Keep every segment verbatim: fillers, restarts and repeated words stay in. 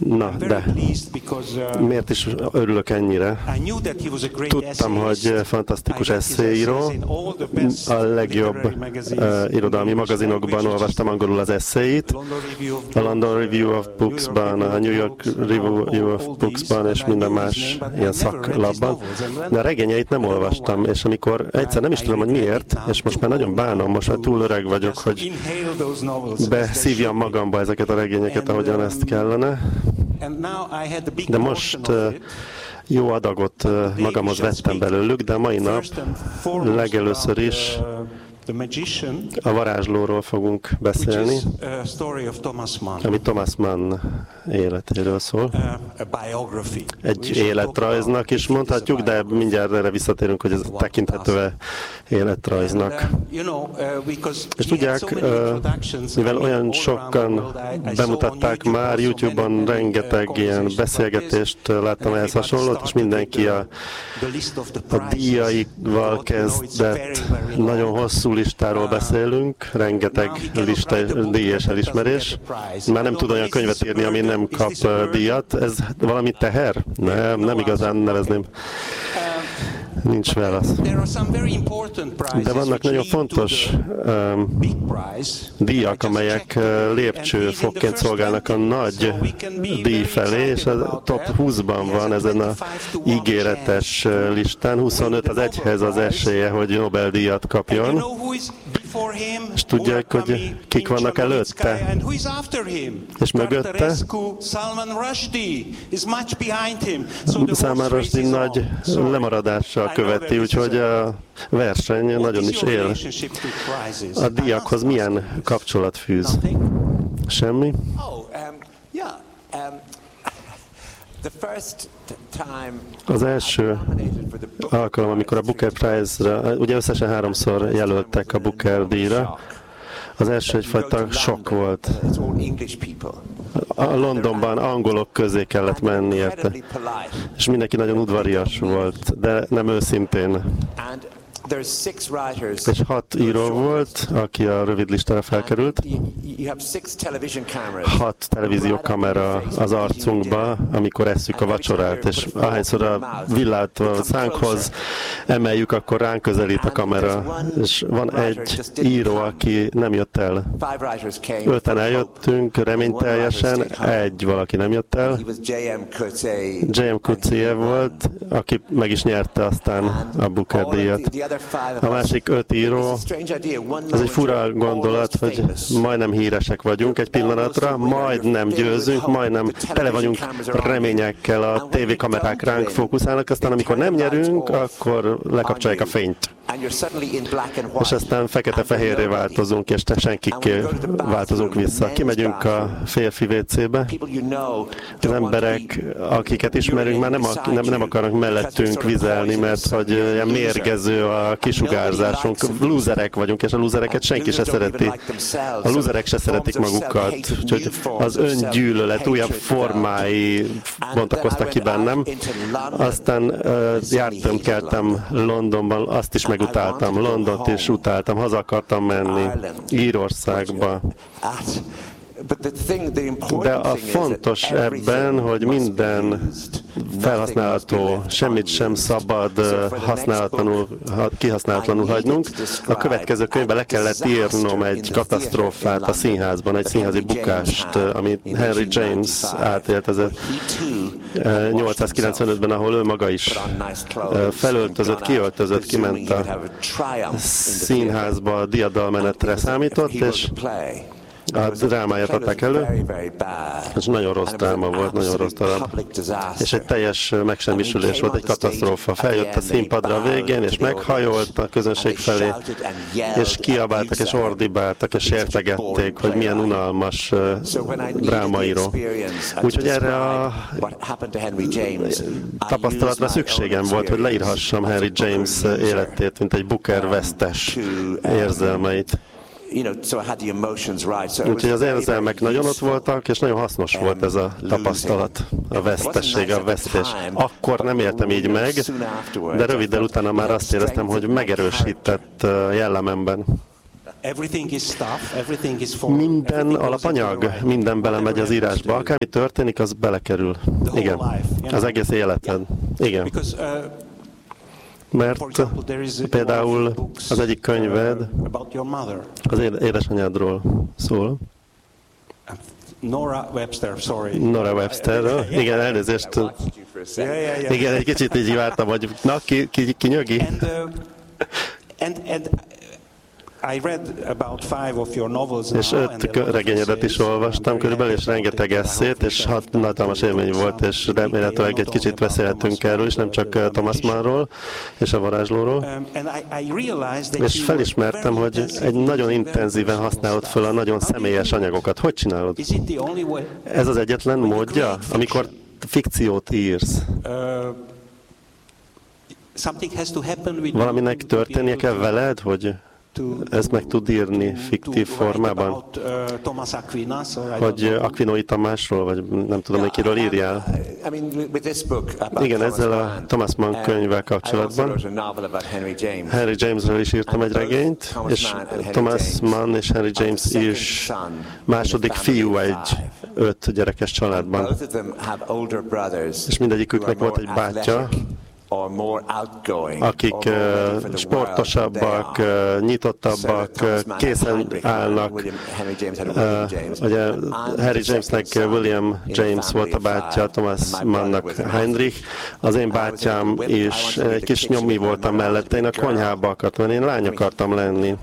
Na, de miért is örülök ennyire? Tudtam, hogy fantasztikus eszéíró. A legjobb uh, irodalmi magazinokban olvastam angolul az eszéit. A London Review of Books-ban, a New York Review of Books-ban és minden más ilyen szaklapban. De a regényeit nem olvastam, és amikor egyszer nem is tudom, hogy miért, és most már nagyon bánom, most már túl öreg vagyok, hogy beszívjam magamba ezeket a regényeket, ahogyan ezt kellene. De most uh, jó adagot uh, magamhoz vettem belőlük, de mai nap legelőször is a varázslóról fogunk beszélni, ami Thomas Mann életéről szól. Egy életrajznak is mondhatjuk, de mindjárt erre visszatérünk, hogy ez tekinthető életrajznak. És tudják, mivel olyan sokan bemutatták már, YouTube-on rengeteg ilyen beszélgetést láttam ehhez hasonlót, és mindenki a, a díjaival kezdett, nagyon hosszú listáról beszélünk, rengeteg lista, díj és elismerés. Már nem tud olyan könyvet írni, ami nem kap díjat. Ez valami teher? Nem, nem igazán nevezném. Nincs válasz. De vannak nagyon fontos um, díjak, amelyek uh, lépcsőfokként szolgálnak a nagy díj felé, és a top húszban van ezen a ígéretes listán. huszonöt az egyhez az esélye, hogy Nobel-díjat kapjon. És tudják, hogy kik vannak előtte? És mögötte? Salman Rushdie nagy lemaradással követi, úgyhogy a verseny nagyon is él. A díjakhoz milyen kapcsolat fűz? Semmi? Az első alkalom, amikor a Booker Prize-ra, ugye összesen háromszor jelöltek a Booker díjra, az első egyfajta sok volt. A Londonban angolok közé kellett menni érte, és mindenki nagyon udvarias volt, de nem őszintén. És hat író volt, aki a rövid listára felkerült. Hat televíziókamera az arcunkba, amikor esszük a vacsorát, és ahányszor a villát a szánkhoz emeljük, akkor ránk közelít a kamera. És van egy író, aki nem jött el. Öten eljöttünk, reményteljesen, egy valaki nem jött el. J M Coetzee volt, aki meg is nyerte aztán a Booker díjat. A másik öt író, ez egy fura gondolat, hogy majdnem híresek vagyunk egy pillanatra, majdnem győzünk, majdnem tele vagyunk reményekkel, a tévékamerák ránk fókuszálnak, aztán amikor nem nyerünk, akkor lekapcsolják a fényt. És aztán fekete-fehérré változunk, és te senkikké változunk vissza. Kimegyünk a férfi vécébe. Az emberek, akiket ismerünk, már nem, nem, nem akarnak mellettünk vizelni, mert hogy ilyen mérgező a kisugárzásunk. Lúzerek vagyunk, és a lúzereket senki se szereti. A lúzerek se szeretik magukat. Úgyhogy az öngyűlölet újabb formái bontakoztak ki bennem. Aztán uh, jártam, keltem Londonban, azt is megutáltam. Londont is utáltam, haza akartam menni Írországba. De a fontos ebben, hogy minden felhasználható, semmit sem szabad használatlanul, kihasználatlanul hagynunk. A következő könyvben le kellett írnom egy katasztrófát a színházban, egy színházi bukást, amit Henry James átélt ezernyolcszázkilencvenötben, ahol ő maga is felöltözött, kiöltözött, kiment a színházba, a diadalmenetre számított, és a drámáját adták elő, és nagyon rossz dráma volt, nagyon rossz darab. És egy teljes megsemmisülés volt, egy katasztrófa. Feljött a színpadra a végén, és meghajolt a közönség felé, és kiabáltak, és ordibáltak, és sértegették, hogy milyen unalmas uh, drámaíró. Úgyhogy erre a tapasztalatra szükségem volt, hogy leírhassam Henry James életét, mint egy Booker vesztes érzelmeit. Úgyhogy az érzelmek nagyon ott voltak, és nagyon hasznos volt ez a tapasztalat, a vesztesség, a vesztés. Akkor nem éltem így meg, de röviddel utána már azt éreztem, hogy megerősített jellememben. Minden alapanyag, minden belemegy az írásba. Akármi történik, az belekerül. Igen. Az egész életed. Igen. Mert például az egyik könyved az édesanyádról szól. Nora Webster, sorry. Nora Webster, igen, elnézést. Igen, egy kicsit így vártam, hogy na, ki, ki, ki nyögi? And, uh, and, and I read about five of your novels és öt regényedet is olvastam körülbelül, és rengeteg esszét, és hat hatalmas élmény volt, és remélhetőleg egy kicsit beszélhetünk erről is, nem csak Thomas Mannról és a varázslóról. És felismertem, hogy egy nagyon intenzíven használod föl a nagyon személyes anyagokat. Hogy csinálod? Ez az egyetlen módja, amikor fikciót írsz? Valaminek történnie kell veled, hogy ezt meg tud írni fiktív formában? Hogy Aquinoi Tamásról, vagy nem tudom, hogy kiről írjál? Igen, ezzel a Thomas Mann könyvvel kapcsolatban. Henry Jamesről is írtam egy regényt, és Thomas Mann és Henry James is második fiú egy öt gyerekes családban. És mindegyiküknek volt egy bátyja, akik uh, sportosabbak, uh, nyitottabbak, uh, készen állnak. Uh, ugye Harry Jamesnek William James volt a bátyja, Thomas Mannnak Heinrich. Az én bátyám is egy kis nyomi voltam mellette. Én a konyhába akartam lenni, én lány akartam lenni.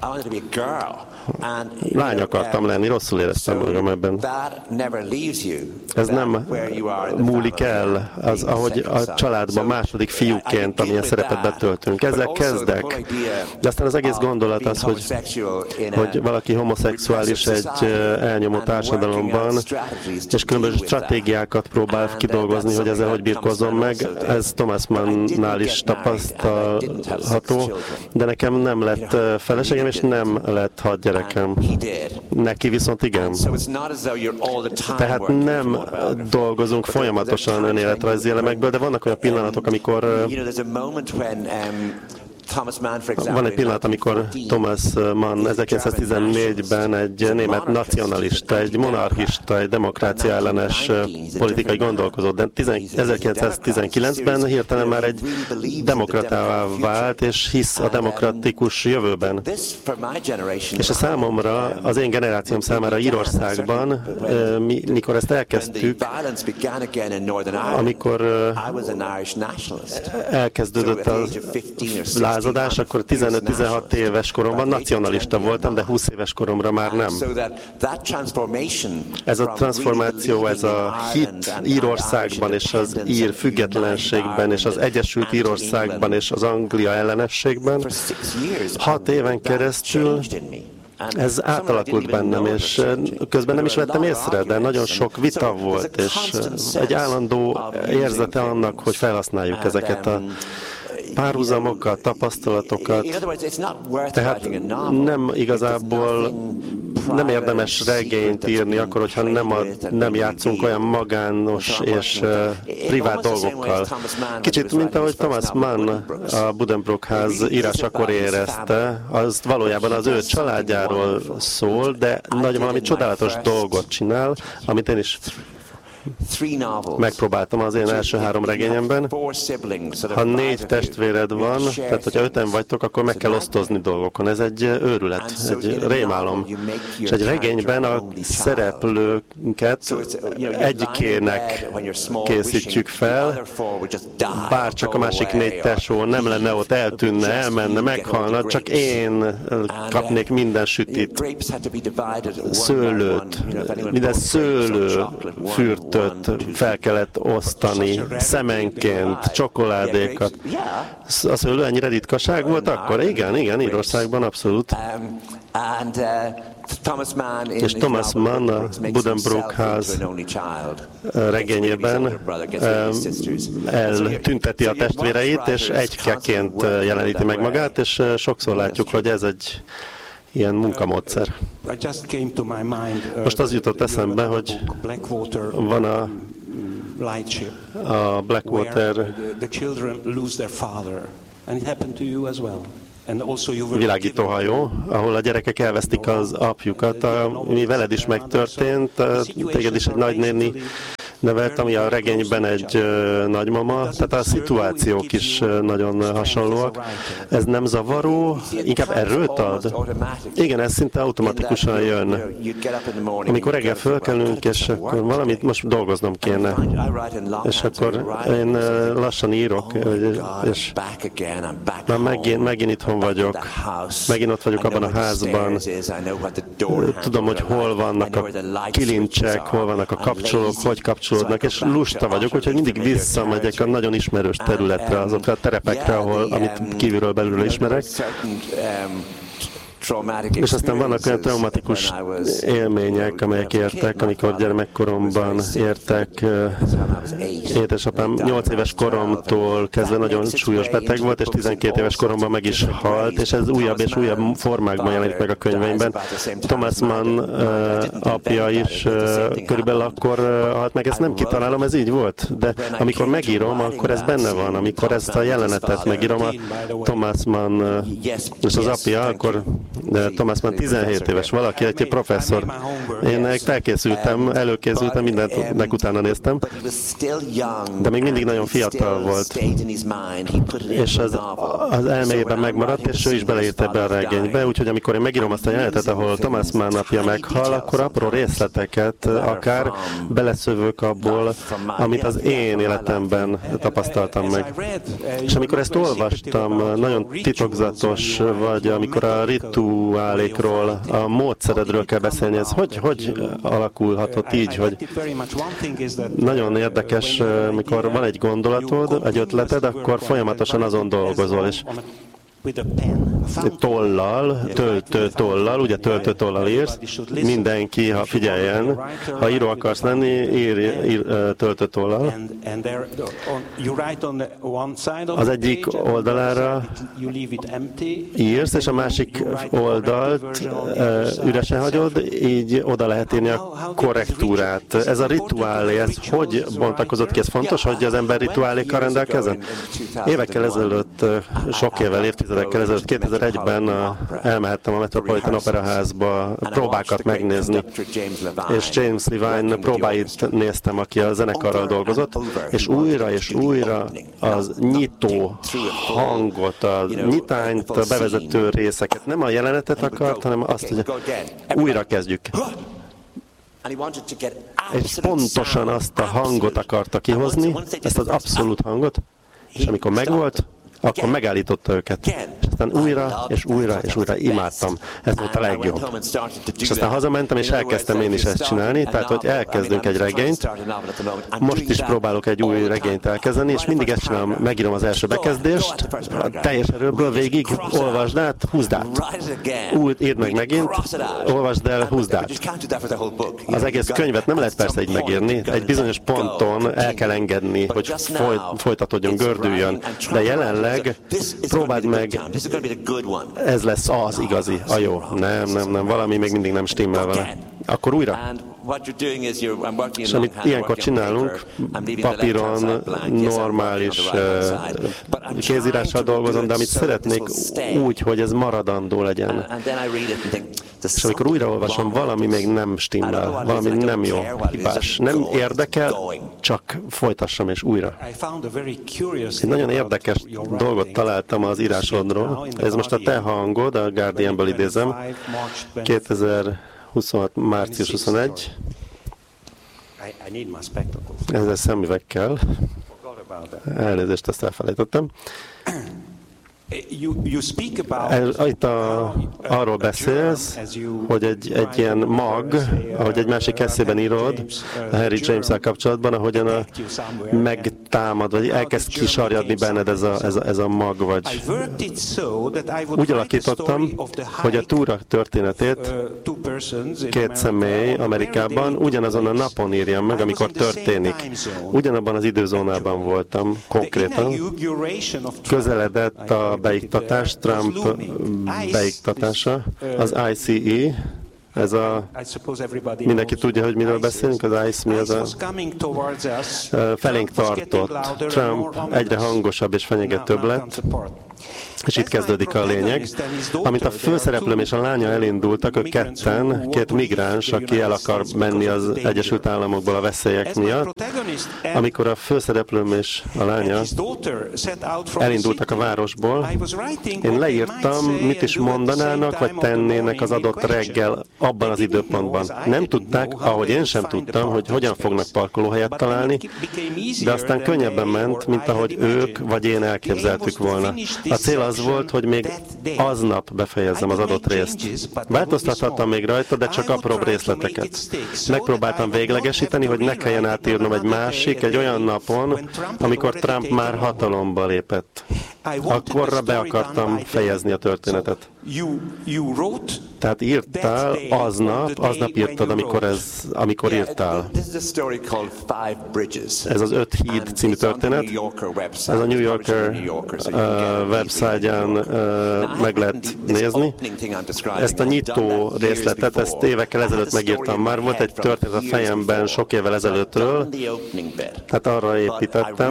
Lány akartam lenni, rosszul éreztem magam ebben. Ez nem múlik el, az, ahogy a családban második fiúként, amilyen szerepet betöltünk. Ezzel kezdek. De aztán az egész gondolat az, hogy, hogy valaki homoszexuális egy elnyomó társadalomban, és különböző stratégiákat próbál kidolgozni, hogy ezzel hogy birkózzon meg. Ez Thomas Mannnál is tapasztalható, de nekem nem lett feleségem, és nem lett hat gyerek. Neki viszont igen. Tehát nem dolgozunk folyamatosan önéletrajzi elemekből, de vannak olyan pillanatok, amikor van egy pillanat, amikor Thomas Mann ezerkilencszáztizennégyben egy német nacionalista, egy monarchista, egy demokrácia ellenes politikai gondolkozó, de ezerkilencszáztizenkilencben hirtelen már egy demokratává vált, és hisz a demokratikus jövőben. És a számomra, az én generációm számára Írországban, mikor ezt elkezdtük, amikor elkezdődött a lázadás, akkor tizenöt-tizenhat éves koromban nacionalista voltam, de húsz éves koromra már nem. Ez a transformáció, ez a hit Írországban és az ír függetlenségben és az Egyesült Írországban és az Anglia ellenességben hat éven keresztül ez átalakult bennem, és közben nem is vettem észre, de nagyon sok vita volt, és egy állandó érzete annak, hogy felhasználjuk ezeket a párhuzamokat, tapasztalatokat. Tehát nem igazából nem érdemes regényt írni akkor, hogyha nem, a, nem játszunk olyan magános és uh, privát dolgokkal. Kicsit, mint ahogy Thomas Mann a Buddenbrook ház írásakor érezte, az valójában az ő családjáról szól, de nagyon valami csodálatos dolgot csinál, amit én is megpróbáltam az én első három regényemben. Ha négy testvéred van, tehát hogyha öten vagytok, akkor meg kell osztozni dolgokon. Ez egy őrület, egy rémálom. És egy regényben a szereplőket egyikének készítjük fel, bár csak a másik négy tesó nem lenne ott, eltűnne, elmenne, meghalna, csak én kapnék minden sütit, szőlőt, minden szőlő fürt fel kellett osztani szemenként, csokoládékat. A szőlő ennyire ritkaság volt akkor? Igen, igen, Írországban abszolút. És Thomas Mann a Buddenbrook ház regényében eltünteti a testvéreit, és egykeként jeleníti meg magát, és sokszor látjuk, hogy ez egy ilyen munkamódszer. Most az jutott eszembe, hogy van a, a Blackwater világítóhajó, ahol a gyerekek elvesztik az apjukat, ami veled is megtörtént, téged is egy nagynéni nevelt, ami a regényben egy uh, nagymama, tehát a szituációk is uh, nagyon hasonlóak. Ez nem zavaró, inkább erőt ad? Igen, ez szinte automatikusan jön. Amikor reggel fölkelünk, és akkor valamit most dolgoznom kéne, és akkor én uh, lassan írok, és már megint, megint itthon vagyok, megint ott vagyok abban a házban, tudom, hogy hol vannak a kilincsek, hol vannak a kapcsolók, hogy kapcsolódnak, és lusta vagyok, úgyhogy mindig visszamegyek a nagyon ismerős területre, azokra a terepekre, ahol, amit kívülről belülről ismerek. És aztán vannak olyan traumatikus élmények, amelyek értek, amikor gyermekkoromban értek. Édesapám nyolc éves koromtól kezdve nagyon súlyos beteg volt, és tizenkét éves koromban meg is halt, és ez újabb és újabb formákban jelenik meg a könyveimben. Thomas Mann apja is körülbelül akkor halt meg, ezt nem kitalálom, ez így volt, de amikor megírom, akkor ez benne van, amikor ezt a jelenetet megírom, a Thomas Mann és az apja, akkor de Thomas Mann tizenhét éves valaki, egy professzor. Én felkészültem, előkészültem, mindent meg utána néztem, de még mindig nagyon fiatal volt. És az, az elméjében megmaradt, és ő is beleírta ebbe a regénybe, úgyhogy amikor én megírom azt a jelenetet, ahol Thomas Mann apja meghal, akkor apró részleteket akár beleszövök abból, amit az én életemben tapasztaltam meg. És amikor ezt olvastam, nagyon titokzatos, vagy amikor a rituálékról, a módszeredről kell beszélni, ez hogy, hogy alakulhatott így, hogy nagyon érdekes, mikor van egy gondolatod, egy ötleted, akkor folyamatosan azon dolgozol, és tollal, töltő tollal, ugye töltő tollal írsz, mindenki, ha figyeljen, ha író akarsz lenni, ír, ír töltő tollal. Az egyik oldalára írsz, és a másik oldalt üresen hagyod, így oda lehet írni a korrektúrát. Ez a rituálé, ez hogy bontakozott ki? Ez fontos, hogy az ember rituálékkal rendelkezzen? Évekkel ezelőtt, sok évvel, évtizedekkel ezelőtt, kétezer-egyben elmehettem a Metropolitan Opera Házba próbákat megnézni, és James Levine próbáit néztem, aki a zenekarral dolgozott, és újra és újra az nyitó hangot, a nyitányt, a bevezető részeket, nem a jelenetet akart, hanem azt, hogy újra kezdjük. És pontosan azt a hangot akarta kihozni, ezt az abszolút hangot, és amikor megvolt, akkor megállította őket. És aztán újra, és újra, és újra imádtam. Ez volt a legjobb. És aztán hazamentem, és elkezdtem én is ezt csinálni, tehát, hogy elkezdünk egy regényt. Most is próbálok egy új regényt elkezdeni, és mindig ezt csinálom, megírom az első bekezdést, teljes erőből végig, olvasd át, húzd át. Úgy írd meg megint, olvasd el, húzd át. Az egész könyvet nem lehet persze így megírni, egy bizonyos ponton el kell engedni, hogy foly, folytatódjon, gördüljön, de jelenleg próbáld meg, ez lesz az igazi, a jó. Nem, nem, nem, valami még mindig nem stimmel vele. Akkor újra. És amit ilyenkor csinálunk, papíron, normális uh, kézírással dolgozom, de amit szeretnék úgy, hogy ez maradandó legyen. És amikor újraolvasom, valami még nem stimmel, valami nem jó, hibás. Nem érdekel, csak folytassam és újra. Egy nagyon érdekes dolgot találtam az írásodról. Ez most a te hangod, a Guardianből idézem, kétezer-huszonhat. március huszonegy. Ezzel szemüvegkel. Elnézést, ezt elfelejtettem. Itt a, arról beszélsz, hogy egy, egy ilyen mag, ahogy egy másik eszében írod, a Henry James-el kapcsolatban, ahogyan a, megtámad, vagy elkezd kisarjadni benned ez a, ez a, ez a mag, vagy úgy alakítottam, hogy a túra történetét két személy Amerikában ugyanazon a napon írjam meg, amikor történik. Ugyanabban az időzónában voltam konkrétan. Közeledett a beiktatás, Trump beiktatása, az I C E, ez a, mindenki tudja, hogy miről beszélünk, az I C E mi az a felénk tartott. Trump egyre hangosabb és fenyegetőbb lett, És itt kezdődik a lényeg. Amint a főszereplőm és a lánya elindultak, ők ketten, két migráns, aki el akar menni az Egyesült Államokból a veszélyek miatt, amikor a főszereplőm és a lánya elindultak a városból, én leírtam, mit is mondanának, vagy tennének az adott reggel abban az időpontban. Nem tudták, ahogy én sem tudtam, hogy hogyan fognak parkolóhelyet találni, de aztán könnyebben ment, mint ahogy ők vagy én elképzeltük volna. A cél az volt, hogy még aznap befejezzem az adott részt. Változtathattam még rajta, de csak apróbb részleteket. Megpróbáltam véglegesíteni, hogy ne kelljen átírnom egy másik, egy olyan napon, amikor Trump már hatalomba lépett. Akkorra be akartam fejezni a történetet. Tehát írtál aznap, aznap írtad, amikor, ez, amikor írtál. Ez az Öt híd című történet. Ez a New Yorker uh, websájtján uh, meg lehet nézni. Ezt a nyitó részletet, ezt évekkel ezelőtt megírtam már. Volt egy történet a fejemben sok évvel ezelőttről, tehát arra építettem.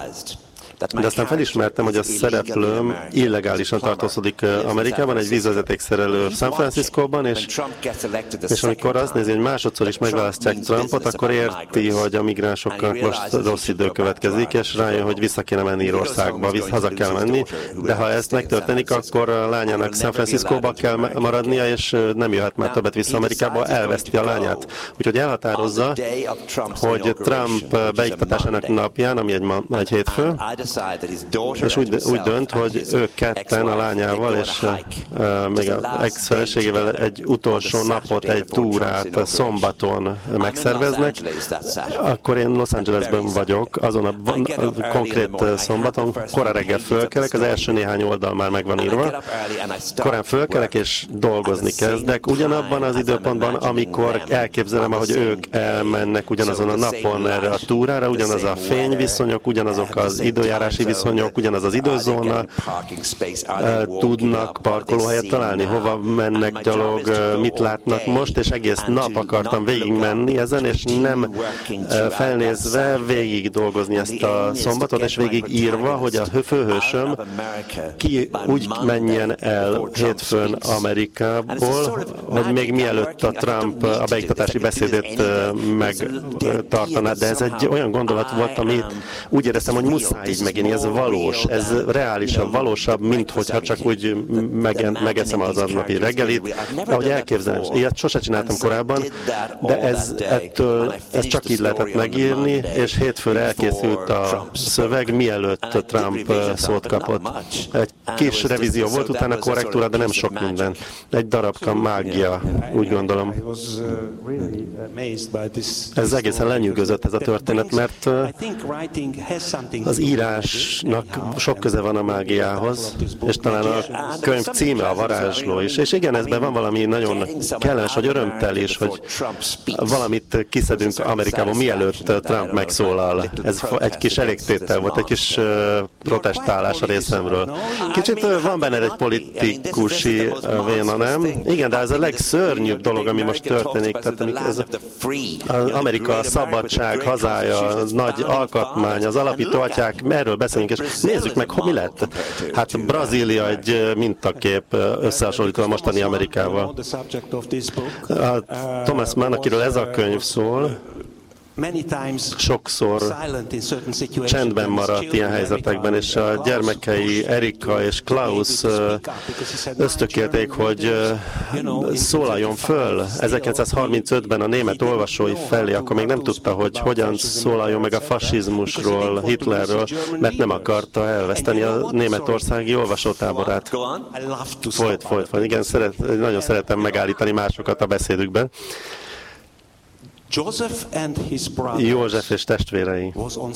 De aztán felismertem, hogy a szereplőm illegálisan tartózkodik Amerikában, egy vízvezetékszerelő San Franciscóban, és, és amikor azt nézi, hogy másodszor is megválasztják Trumpot, akkor érti, hogy a migránsoknak most rossz idő következik, és rájön, hogy vissza kéne menni Írországba, vissza haza kell menni, de ha ezt megtörténik, akkor a lányának San Franciscóba kell maradnia, és nem jöhet már többet vissza Amerikába, elveszti a lányát. Úgyhogy elhatározza, hogy Trump beiktatásának napján, ami egy, ma, egy hétfő, és úgy, úgy dönt, hogy ők ketten a lányával és uh, még az ex-feleségével egy utolsó napot, egy túrát szombaton megszerveznek. Akkor én Los Angelesben vagyok, azon a, a konkrét szombaton, korán reggel fölkelek, az első néhány oldal már meg van írva. Korán fölkelek és dolgozni kezdek, ugyanabban az időpontban, amikor elképzelem, ahogy ők elmennek ugyanazon a napon erre a túrára, ugyanaz a fényviszonyok, ugyanazok az időjárás, viszonyok, ugyanaz az időzóna, tudnak parkolóhelyet találni, hova mennek gyalog, mit látnak most, és egész nap akartam végigmenni ezen, és nem felnézve végig dolgozni ezt a szombatot, és végig írva, hogy a főhősöm ki úgy menjen el hétfőn Amerikából, hogy még mielőtt a Trump a beiktatási beszédét megtartaná, de ez egy olyan gondolat volt, ami úgy éreztem, hogy muszáj így megint, ez valós, ez reálisabb, valósabb, mint hogyha csak úgy megen, megeszem az aznapi reggelit, ahogy elképzelem. Ilyet sose csináltam korábban, de ez, ettől, ez csak így lehetett megírni, és hétfőre elkészült a szöveg, mielőtt Trump szót kapott. Egy kis revízió volt, utána korrektúra, de nem sok minden. Egy darabka mágia, úgy gondolom. Ez egészen lenyűgözött ez a történet, mert az írásnak sok köze van a mágiához, és talán a könyv címe a varázsló is. És igen, ezben van valami nagyon kellemes, vagy örömtel is, hogy valamit kiszedünk Amerikából, mielőtt Trump megszólal. Ez egy kis elégtétel volt, egy kis protestálás a részemről. Kicsit van benne egy politikusi véna, nem? Igen, de ez a legszörnyűbb dolog, ami most történik. Tehát ez az Amerika szabadság hazája, nagy alkotmány, az alapító atyák, erről beszélünk, és nézzük meg, hogy mi lett. Hát Brazília egy mintakép összehasonlítva a mostani Amerikával. A Thomas Mann, akiről ez a könyv szól, sokszor csendben maradt ilyen helyzetekben, és a gyermekei Erika és Klaus ösztökélték, hogy szólaljon föl. ezerkilencszázharmincötben a német olvasói felé, akkor még nem tudta, hogy hogyan szólaljon meg a fasizmusról, Hitlerről, mert nem akarta elveszteni a németországi olvasótáborát. Folyt, folyt, folyt. Igen, szeret, nagyon szeretem megállítani másokat a beszédükben. József és testvérei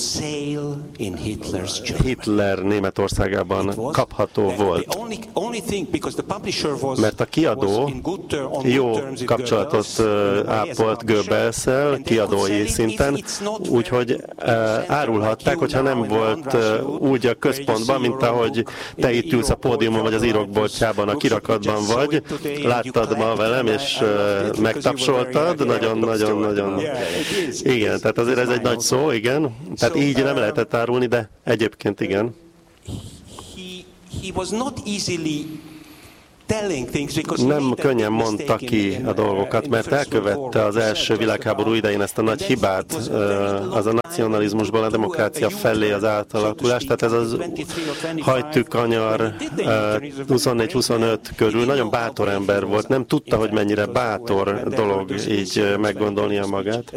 Hitler Németországában kapható volt, mert a kiadó jó kapcsolatot ápolt Goebbels-szel kiadói szinten, úgyhogy árulhatták, hogyha nem volt úgy a központban, mint ahogy te itt ülsz a pódiumon, vagy az írókboltjában, a kirakatban vagy, láttad ma velem, és megtapsoltad, nagyon-nagyon-nagyon. Igen, tehát azért ez egy nagy szó, igen. Tehát így nem lehetett árulni, de egyébként igen. Nem könnyen mondta ki a dolgokat, mert elkövette az első világháború idején ezt a nagy hibát, az a nacionalizmusból a demokrácia felé az átalakulás. Tehát ez az hajtűkanyar huszonnégy-huszonöt körül nagyon bátor ember volt, nem tudta, hogy mennyire bátor dolog így meggondolnia magát.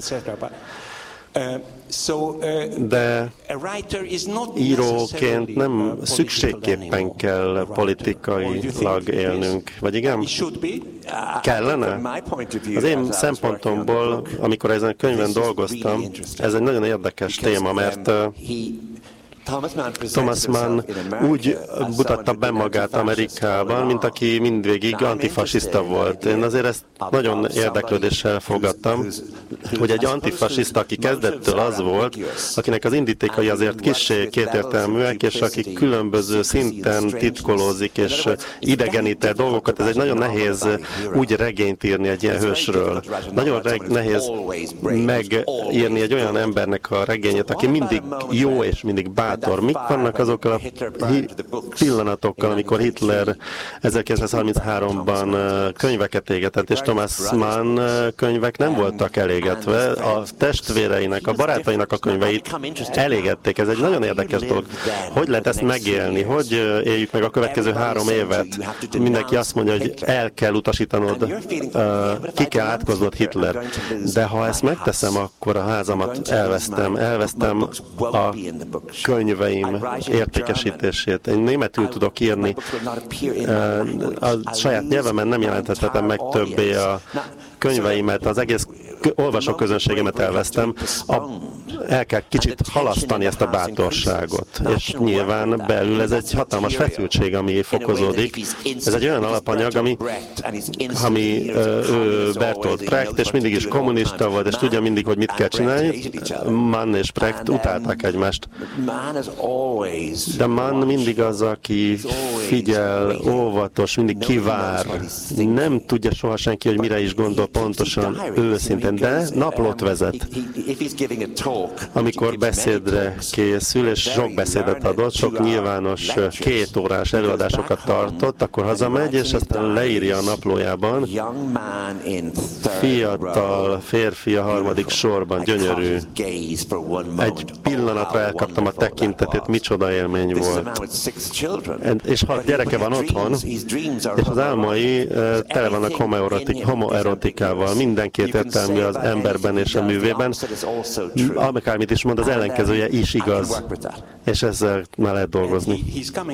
De íróként nem szükségképpen kell politikailag élnünk, vagy igen? Kellene? Az én szempontomból, amikor ezen a könyven dolgoztam, ez egy nagyon érdekes téma, mert Thomas Mann úgy mutatta be magát Amerikában, mint aki mindvégig antifasiszta volt. Én azért ezt nagyon érdeklődéssel fogadtam, hogy egy antifasiszta, aki kezdettől az volt, akinek az indítékai azért kissé kétértelműek, és aki különböző szinten titkolózik és idegenít dolgokat, ez egy nagyon nehéz úgy regényt írni egy ilyen hősről. Nagyon nehéz megírni egy olyan embernek a regényét, aki mindig jó és mindig bátor. Mik vannak azokkal a pillanatokkal, amikor Hitler ezerkilencszázharminchárom-ban könyveket égetett, és Thomas Mann könyvek nem voltak elégetve. A testvéreinek, a barátainak a könyveit elégették. Ez egy nagyon érdekes dolog. Hogy lehet ezt megélni? Hogy éljük meg a következő három évet? Mindenki azt mondja, hogy el kell utasítanod, ki kell átkoznod Hitler. De ha ezt megteszem, akkor a házamat elvesztem. Elvesztem a könyveim értékesítését. Én németül tudok írni. A saját nyelvemen nem jelenthetem meg többé a könyveimet, az egész olvasóközönségemet elvesztem. A, el kell kicsit halasztani ezt a bátorságot. És nyilván belül ez egy hatalmas feszültség, ami fokozódik. Ez egy olyan alapanyag, ami, ami ő Bertolt Brecht, és mindig is kommunista volt, és tudja mindig, hogy mit kell csinálni. Mann és Brecht utálták egymást. De Mann mindig az, aki figyel, óvatos, mindig kivár. Nem tudja soha senki, hogy mire is gondol pontosan, őszintén, de naplót vezet. Amikor beszédre készül, és sok beszédet adott, sok nyilvános két órás előadásokat tartott, akkor hazamegy, és aztán leírja a naplójában. Fiatal férfi a harmadik sorban, gyönyörű. Egy pillanatra elkaptam a tekintetét, micsoda élmény volt. És hat gyereke van otthon, és az álmai tele vannak homoerotikával. Mindenkét értelmű az emberben és a művében. Akármit is mond, az ellenkezője is igaz. És ezzel már lehet dolgozni.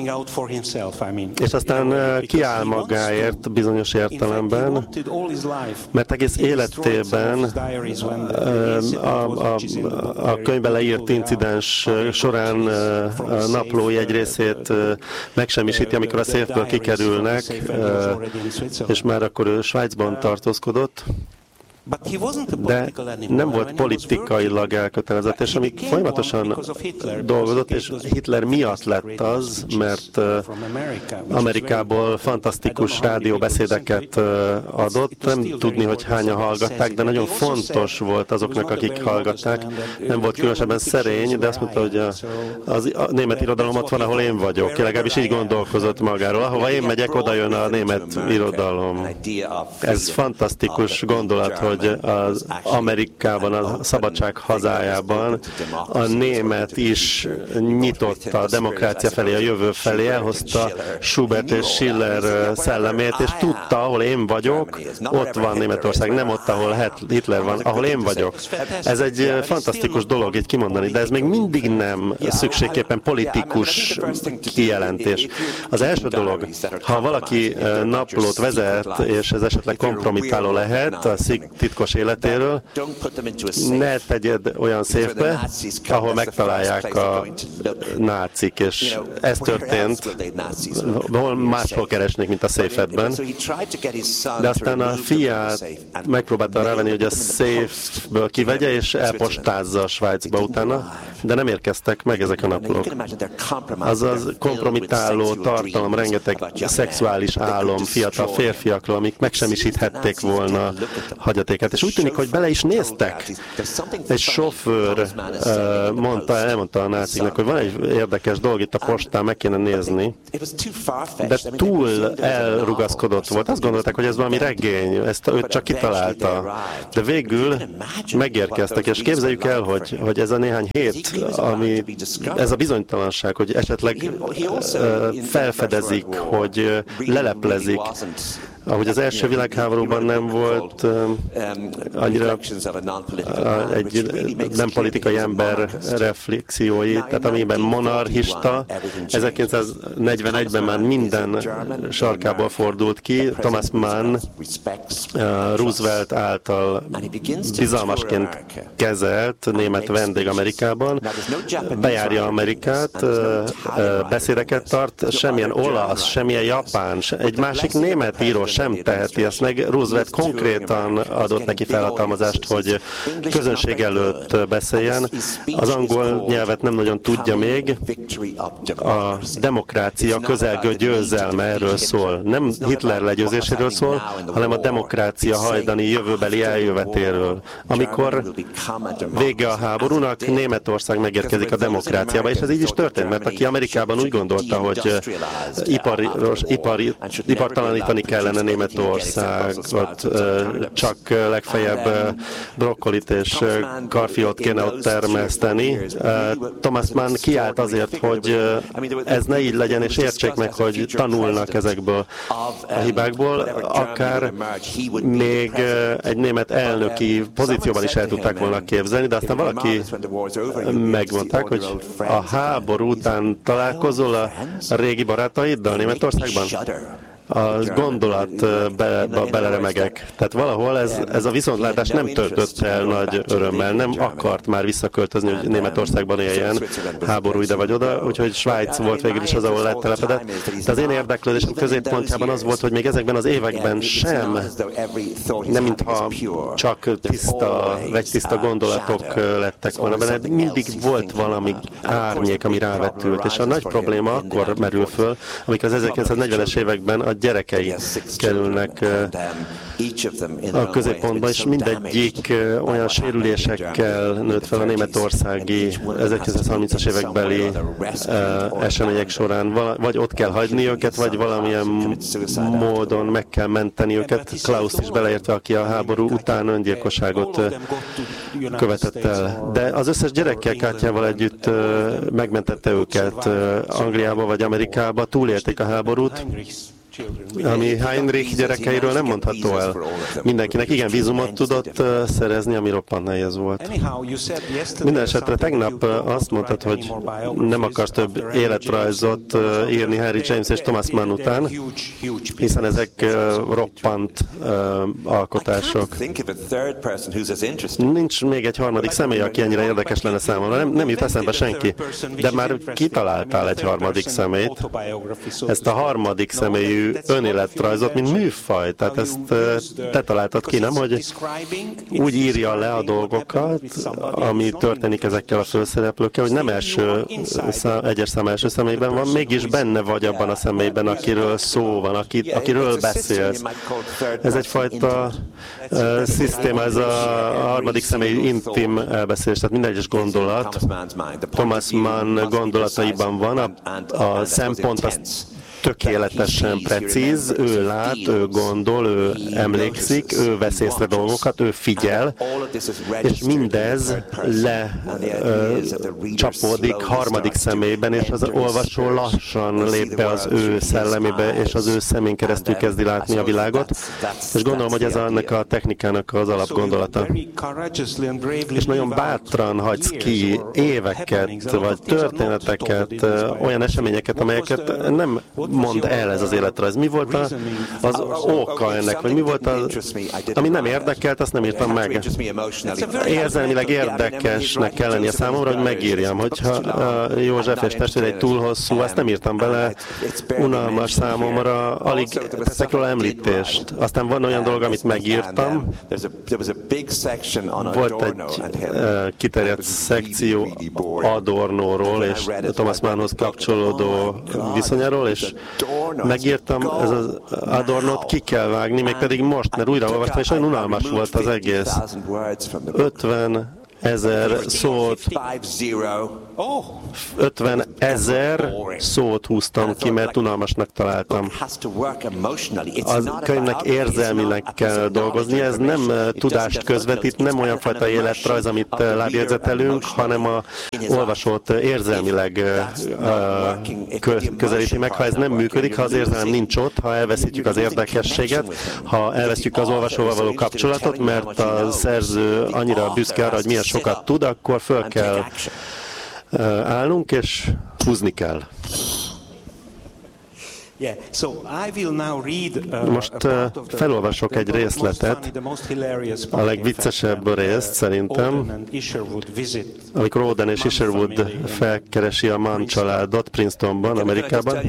És aztán kiáll magáért bizonyos értelemben, mert egész életében a, a, a könyvben leírt incidens során a naplói egy részét megsemmisíti, amikor a széfből kikerülnek, és már akkor ő Svájcban tartózkodott, de nem volt politikailag elkötelezett, és amíg folyamatosan dolgozott, és Hitler miatt lett az, mert Amerikából fantasztikus rádióbeszédeket adott, nem tudni, hogy hányan hallgatták, de nagyon fontos volt azoknak, akik hallgatták. Nem volt különösebben szerény, de azt mondta, hogy a, az, a német irodalom ott van, ahol én vagyok. Legalábbis így gondolkozott magáról. Ahova én megyek, oda jön a német irodalom. Ez fantasztikus gondolat, hogy az Amerikában, a szabadság hazájában a német is nyitotta a demokrácia felé, a jövő felé, elhozta Schubert és Schiller szellemét, és tudta, ahol én vagyok, ott van Németország, nem ott, ahol Hitler van, ahol én vagyok. Ez egy fantasztikus dolog így kimondani, de ez még mindig nem szükségképpen politikus kijelentés. Az első dolog, ha valaki naplót vezet, és ez esetleg kompromittáló lehet a titkos életéről, ne tegyed olyan széfbe, ahol megtalálják a nácik, és ez történt, hol máshol keresnék, mint a széfedben. De aztán a fiát megpróbálta rávenni, hogy a széfből kivegye, és elpostázza a Svájcba utána, de nem érkeztek meg ezek a naplók. Azaz kompromittáló tartalom, rengeteg szexuális álom fiatal férfiakról, amik megsemmisíthették volna hagyatékát. És úgy tűnik, hogy bele is néztek. Egy sofőr uh, mondta, elmondta a náciknak, hogy van egy érdekes dolog itt a postán, meg kéne nézni, de túl elrugaszkodott volt. Azt gondolták, hogy ez valami regény, ezt őt csak kitalálta. De végül megérkeztek, és képzeljük el, hogy, hogy ez a néhány hét, ami, ez a bizonytalanság, hogy esetleg uh, felfedezik, hogy leleplezik, ahogy az első világháborúban nem volt uh, annyira uh, egy nem politikai ember reflexiói, tehát amiben monarchista, ezerkilencszáznegyvenegyben már minden sarkából fordult ki, Thomas Mann uh, Roosevelt által bizalmasként kezelt német vendég Amerikában, bejárja Amerikát, uh, uh, beszédeket tart, semmilyen olasz, semmilyen japán, egy másik német író sem teheti ezt meg. Roosevelt konkrétan adott neki felhatalmazást, hogy közönség előtt beszéljen. Az angol nyelvet nem nagyon tudja még. A demokrácia közelgő győzelme erről szól. Nem Hitler legyőzéséről szól, hanem a demokrácia hajdani jövőbeli eljövetéről. Amikor vége a háborúnak, Németország megérkezik a demokráciába, és ez így is történt, mert aki Amerikában úgy gondolta, hogy ipari, ipari, ipartalanítani kellene Németországot, csak legfeljebb brokkolit és karfiót kéne ott termeszteni. Thomas Mann kiállt azért, hogy ez ne így legyen, és értsék meg, hogy tanulnak ezekből a hibákból, akár még egy német elnöki pozícióban is el tudták volna képzelni, de aztán valaki megmondták, hogy a háború után találkozol a régi barátaiddal Németországban? A gondolat be, be, beleremegek. Tehát valahol ez, ez a viszontlátás nem töltött el nagy örömmel, nem akart már visszaköltözni, hogy Németországban éljen, háború ide vagy oda, úgyhogy Svájc volt végül is az, ahol lettelepedett. De az én érdeklődésem középpontjában az volt, hogy még ezekben az években sem, nem mintha csak tiszta, vegytiszta gondolatok lettek volna benne, mindig volt valami árnyék, ami rávetült, és a nagy probléma akkor merül föl, amikor az ezerkilencszáznegyvenes években a gyerekei kerülnek a középpontba, és mindegyik olyan sérülésekkel nőtt fel a németországi ezerkilencszázharmincas évekbeli események során. Vagy ott kell hagyni őket, vagy valamilyen módon meg kell menteni őket. Klaus is beleértve, aki a háború után öngyilkosságot követett el. De az összes gyerekkel kártyával együtt megmentette őket Angliába vagy Amerikába, túlélték a háborút, ami Heinrich gyerekeiről nem mondható el. Mindenkinek igen vízumot tudott szerezni, ami roppant nehéz volt. Minden esetre tegnap azt mondtad, hogy nem akarsz több életrajzot írni Henry James és Thomas Mann után, hiszen ezek roppant alkotások. Nincs még egy harmadik személy, aki ennyire érdekes lenne számomra. Nem, nem jut eszembe senki. De már kitaláltál egy harmadik személyt. Ezt a harmadik személyű önéletrajzot, mint műfaj. Tehát ezt te találtad ki, nem? Hogy úgy írja le a dolgokat, ami történik ezekkel a főszereplőkkel, hogy nem első szám, egyes szám első személyben van, mégis benne vagy abban a személyben, akiről szó van, akit, akiről beszélsz. Ez egyfajta uh, szisztéma, ez a harmadik személy intim elbeszélés, tehát minden egyes gondolat Thomas Mann gondolataiban van, a, a szempont az tökéletesen precíz, ő lát, ő gondol, ő emlékszik, ő vesz észre dolgokat, ő figyel, és mindez le ö, csapódik harmadik személyben, és az olvasó lassan lép be az ő szellemébe, és az ő szemén keresztül kezdi látni a világot, és gondolom, hogy ez annak a technikának az alapgondolata. És nagyon bátran hagysz ki éveket, vagy történeteket, olyan eseményeket, amelyeket nem mond el ez az életrajz? Mi volt a, az oka ennek, vagy mi volt az, ami nem érdekelt, azt nem írtam meg. Érzelmileg érdekesnek kell lennie számomra, hogy megírjam. Hogyha a József és testvérei túl hosszú, azt nem írtam bele, unalmas számomra, alig teszek róla említést. Aztán van olyan dolog, amit megírtam. Volt egy uh, kiterjedt szekció Adornóról és Thomas Mannhoz kapcsolódó viszonyáról, és megírtam, ez az Adornót ki kell vágni, mégpedig most, mert újra olvastam, és olyan unalmas volt az egész. ötven ezer szót, ötven ezer szót húztam ki, mert unalmasnak találtam. A könyvnek érzelmileg kell dolgozni, ez nem tudást közvetít, nem olyan fajta életrajz, amit lábjegyzetelünk, hanem a olvasót érzelmileg közelíti meg. Ha ez nem működik, ha az érzelem nincs ott, ha elveszítjük az érdekességet, ha elvesztjük az olvasóval való kapcsolatot, mert a szerző annyira büszke arra, hogy milyen sokat tud, akkor föl kell állnunk, és húzni kell. Most felolvasok egy részletet, a legviccesebb részt szerintem, amikor Oden és Isherwood felkeresi a Mann családot Princetonban, Amerikában.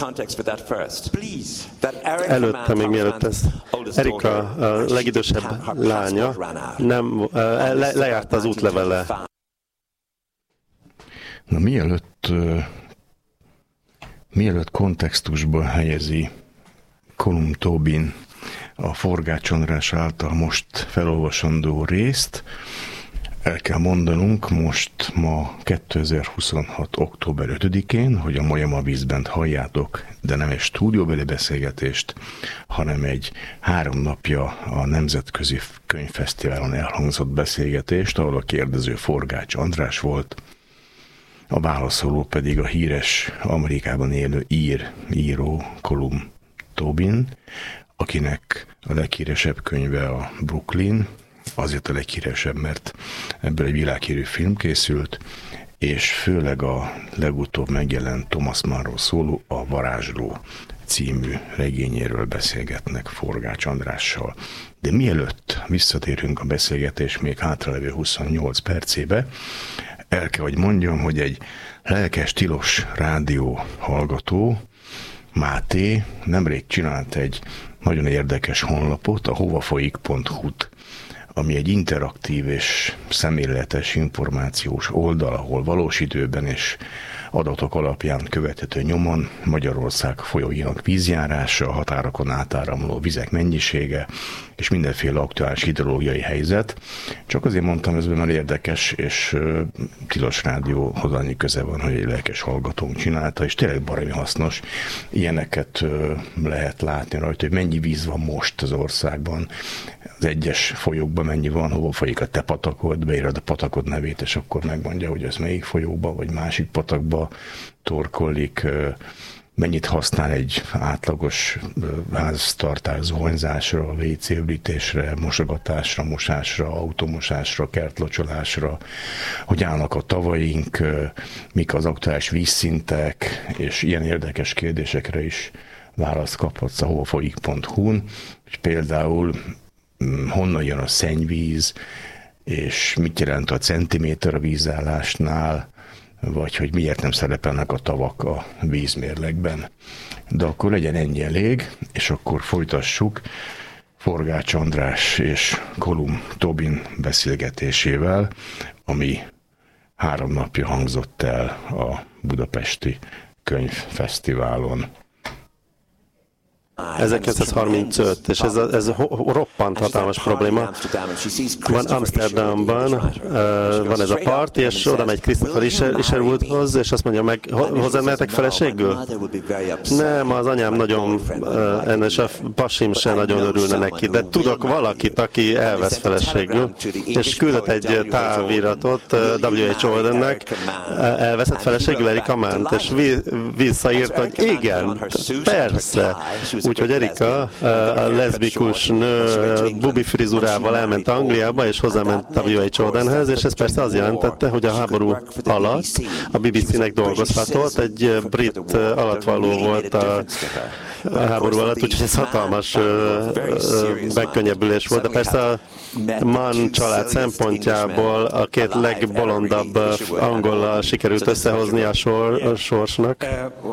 Előtte, még mielőtt ez, Erika, a legidősebb lánya, nem, le, lejárt az útlevele. Na, mielőtt, uh, mielőtt kontextusba helyezi Colum Tobin a Forgács András által most felolvasandó részt, el kell mondanunk most ma kétezer-huszonhat. október ötödikén, hogy a Majama Vízbent halljátok, de nem egy stúdióbeli beszélgetést, hanem egy három napja a Nemzetközi Könyvfesztiválon elhangzott beszélgetést, ahol a kérdező Forgács András volt, a válaszoló pedig a híres Amerikában élő ír, író Colum Tobin, akinek a leghíresebb könyve a Brooklyn, azért a leghíresebb, mert ebből egy világhírű film készült, és főleg a legutóbb megjelent Thomas Mannról szóló A Varázsló című regényéről beszélgetnek Forgács Andrással. De mielőtt visszatérünk a beszélgetés még hátralevő huszonnyolc percébe, el kell, hogy mondjam, hogy egy lelkes tilos rádió hallgató, Máté, nemrég csinált egy nagyon érdekes honlapot, a hovafolyik pont hu-t, ami egy interaktív és szemléletes információs oldal, ahol valós időben és adatok alapján követhető nyomon Magyarország folyóinak vízjárása, határokon átáramló vizek mennyisége és mindenféle aktuális hidrológiai helyzet. Csak azért mondtam, ez már érdekes, és uh, Tilos Rádióhoz annyi köze van, hogy egy lelkes hallgatónk csinálta, és tényleg baromi hasznos. Ilyeneket uh, lehet látni rajta, hogy mennyi víz van most az országban, az egyes folyókban mennyi van, hova folyik a te patakod, beírod a patakod nevét, és akkor megmondja, hogy ez melyik folyóba, vagy másik patakba torkollik, mennyit használ egy átlagos háztartás zuhanyzásra, vé cé üdítésre, mosogatásra, mosásra, automosásra, kertlocsolásra, hogy állnak a tavaink, mik az aktuális vízszintek, és ilyen érdekes kérdésekre is választ kaphatsz a hovafolyik pont hu-n, hogy például honnan jön a szennyvíz, és mit jelent a centiméter a vízállásnál, vagy hogy miért nem szerepelnek a tavak a vízmérlegben. De akkor legyen ennyi elég, és akkor folytassuk Forgács András és Colum Tobin beszélgetésével, ami három napja hangzott el a Budapesti Könyvfesztiválon. ezerkilencszázharmincöt, és ez, ez roppant hatalmas probléma. Van Amsterdamban, uh, van ez a parti, és oda megy Christopher Isherwoodhoz, és azt mondja meg, hozzá mehetek feleségül? Nem, az anyám nagyon, uh, és a pasim se nagyon örülne neki, de tudok valakit, aki elvesz feleségül, és küldött egy táviratot uh, dupla vé há Jordannek, uh, elveszett feleségül Erika Mannt, és visszaírt, hogy igen, persze. Úgyhogy Erika, a leszbikus nő bubi frizurával elment Angliába, és hozzáment W H Audenhez, és ez persze az jelentette, hogy a háború alatt a bé bé cé-nek dolgozhatott, egy brit alattvaló volt a a háború alatt, úgyhogy ez hatalmas megkönnyebbülés volt, de persze a Mann család szempontjából a két legbolondabb angollal sikerült összehozni a, sor, a sorsnak.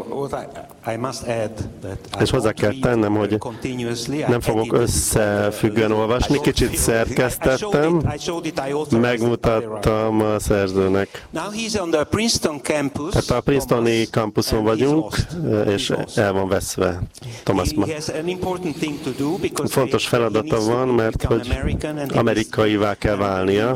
És hozzá kell tennem, hogy nem fogok összefüggően olvasni, kicsit szerkesztettem, megmutattam a szerzőnek. Tehát a Princetoni kampuszon vagyunk, és el van veszve Thomas Mann. Fontos feladata van, mert hogy amerikaivá kell válnia,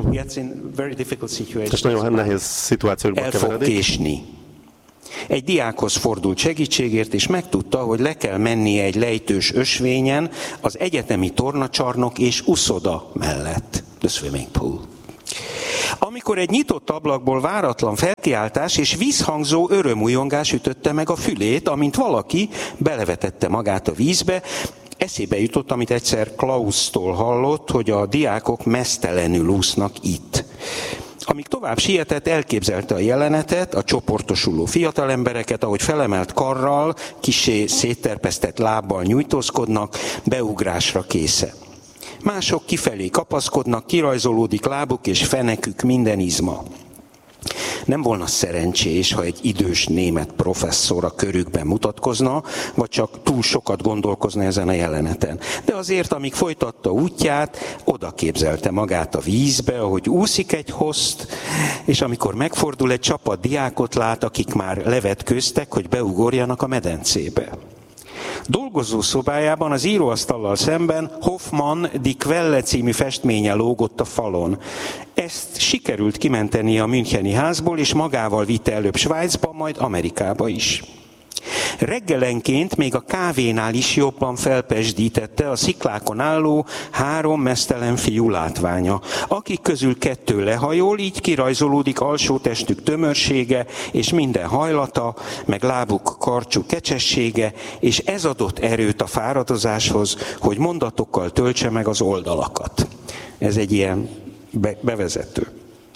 és nagyon nehéz szituációkba keveredik. Egy diákhoz fordult segítségért, és megtudta, hogy le kell mennie egy lejtős ösvényen az egyetemi tornacsarnok és uszoda mellett. The swimming pool. Amikor egy nyitott ablakból váratlan felkiáltás és vízhangzó örömújongás ütötte meg a fülét, amint valaki belevetette magát a vízbe, eszébe jutott, amit egyszer Klaustól hallott, hogy a diákok meztelenül úsznak itt. Amíg tovább sietett, elképzelte a jelenetet, a csoportosuló fiatalembereket, ahogy felemelt karral, kissé szétterpesztett lábbal nyújtózkodnak, beugrásra késze. Mások kifelé kapaszkodnak, kirajzolódik lábuk és fenekük minden izma. Nem volna szerencsés, ha egy idős német professzor a körükben mutatkozna, vagy csak túl sokat gondolkozna ezen a jeleneten. De azért, amíg folytatta útját, oda képzelte magát a vízbe, ahogy úszik egy host, és amikor megfordul, egy csapat diákot lát, akik már levetkőztek, hogy beugorjanak a medencébe. Dolgozó szobájában az íróasztallal szemben Hoffmann Die Quelle című festménye lógott a falon. Ezt sikerült kimenteni a müncheni házból, és magával vitte előbb Svájcba, majd Amerikába is. Reggelenként még a kávénál is jobban felpesdítette a sziklákon álló három meztelen fiú látványa, akik közül kettő lehajol, így kirajzolódik alsó testük tömörsége, és minden hajlata, meg lábuk karcsú kecsessége, és ez adott erőt a fáradozáshoz, hogy mondatokkal töltse meg az oldalakat. Ez egy ilyen be- bevezető.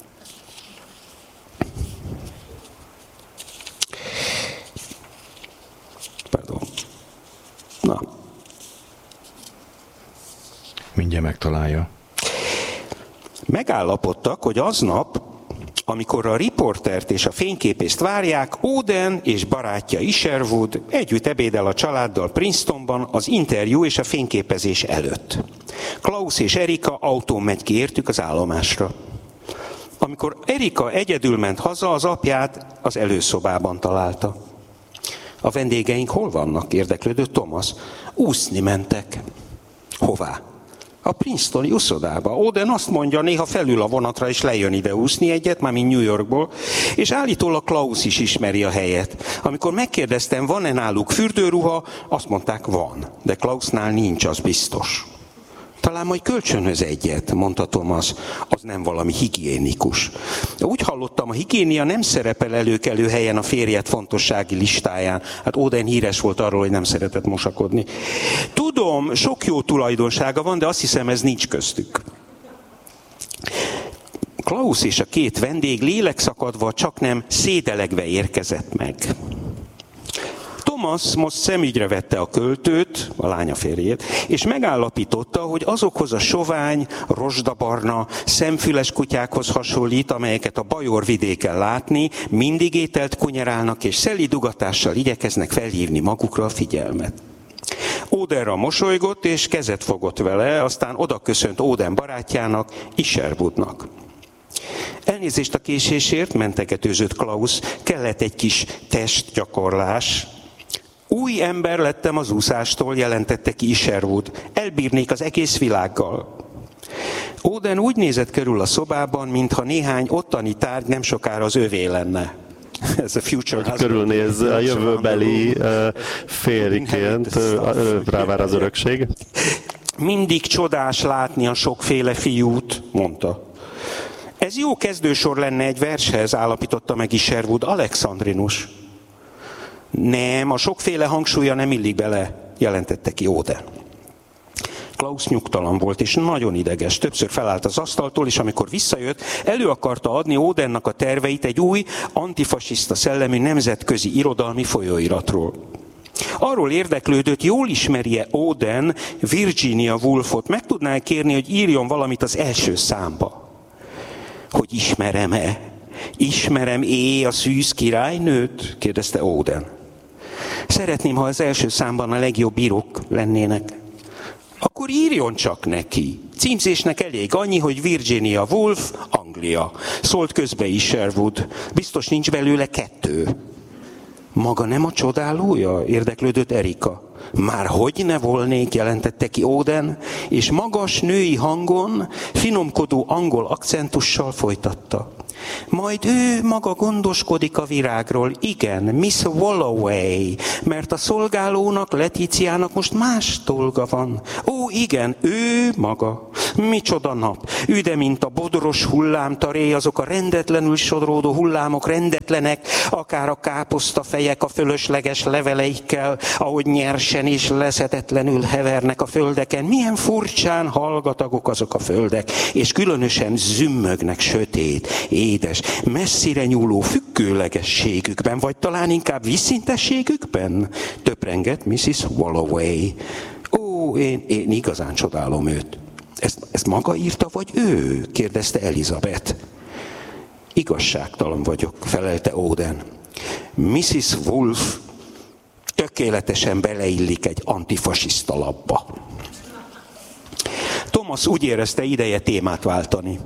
Pardon. Na. Mindjárt megtalálja. Megállapodtak, hogy aznap, amikor a riportert és a fényképészt várják, Auden és barátja Isherwood együtt ebédel a családdal Princetonban az interjú és a fényképezés előtt. Klaus és Erika autón megy ki értük az állomásra. Amikor Erika egyedül ment haza, az apját az előszobában találta. A vendégeink hol vannak? Érdeklődött Thomas. Úszni mentek. Hová? A Princetoni uszodába. Auden azt mondja, néha felül a vonatra és lejön ide úszni egyet, már mint New Yorkból, és állítólag Klaus is ismeri a helyet. Amikor megkérdeztem, van-e náluk fürdőruha, azt mondták, van, de Klausnál nincs, az biztos. Talán majd kölcsönöz egyet, mondta Thomas, az nem valami higiénikus. Úgy hallottam, a higiénia nem szerepel előkelő helyen a férjed fontossági listáján. Hát Auden híres volt arról, hogy nem szeretett mosakodni. Tudom, sok jó tulajdonsága van, de azt hiszem, ez nincs köztük. Klaus és a két vendég lélekszakadva, csak nem szédelegve érkezett meg. Thomas most szemügyre vette a költőt, a lánya férjét, és megállapította, hogy azokhoz a sovány, rozsdabarna, szemfüles kutyákhoz hasonlít, amelyeket a Bajor vidéken látni, mindig ételt kunyerálnak, és szelíd ugatással igyekeznek felhívni magukra a figyelmet. Audenra mosolygott, és kezet fogott vele, aztán odaköszönt Auden barátjának, Isherwoodnak. Elnézést a késésért, mentegetőzött Klaus, kellett egy kis testgyakorlás. Új ember lettem az úszástól, jelentette ki Isherwood. Elbírnék az egész világgal. Auden úgy nézett körül a szobában, mintha néhány ottani tárgy nem sokára az övé lenne. Ez a future körülnéz a jövőbeli uh, férjként, uh, rávár az örökség. Mindig csodás látni a sokféle fiút, mondta. Ez jó kezdősor lenne egy vershez, állapította meg Isherwood, Alexandrinus. Nem, a sokféle hangsúlya nem illik bele. jelentette ki Oden. Klaus nyugtalan volt, és nagyon ideges. Többször felállt az asztaltól, és amikor visszajött, elő akarta adni Odennak a terveit egy új, antifasiszta szellemű nemzetközi irodalmi folyóiratról. Arról érdeklődött, jól ismerje Oden Virginia Woolfot, meg tudná kérni, hogy írjon valamit az első számba. Hogy ismerem-e? Ismerem-é a szűz királynőt? Kérdezte Oden. Szeretném, ha az első számban a legjobb írók lennének. Akkor írjon csak neki. Címzésnek elég annyi, hogy Virginia Woolf, Anglia. Szólt közbe is Sherwood. Biztos nincs belőle kettő. Maga nem a csodálója? Érdeklődött Erika. Már hogy ne volnék, jelentette ki Oden, és magas női hangon, finomkodó angol akcentussal folytatta. Majd ő maga gondoskodik a virágról, igen, Miss Walloway, mert a szolgálónak, Letíciának most más dolga van. Ó, igen, ő maga. Micsoda nap. Üde, mint a bodros hullámtaré, azok a rendetlenül sodródó hullámok rendetlenek, akár a káposztafejek a fölösleges leveleikkel, ahogy nyersen és leszetetlenül hevernek a földeken. Milyen furcsán hallgatagok azok a földek, és különösen zümmögnek sötét, édes, messzire nyúló függőlegességükben, vagy talán inkább vízszintességükben? Töprengett missziz Walloway. Ó, én, én igazán csodálom őt. Ezt, ezt maga írta, vagy ő? Kérdezte Elizabeth. Igazságtalan vagyok, felelte Oden. missziz Woolf tökéletesen beleillik egy antifasiszta labba. Thomas úgy érezte, ideje témát váltani.